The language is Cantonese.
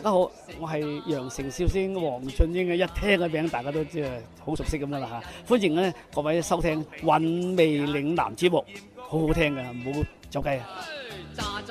大家好，我係羊城笑星黃俊英嘅，一聽個名大家都即係好熟悉咁噶啦嚇。歡迎咧各位收聽《韻味嶺南》節目，好好聽㗎，唔好走雞啊！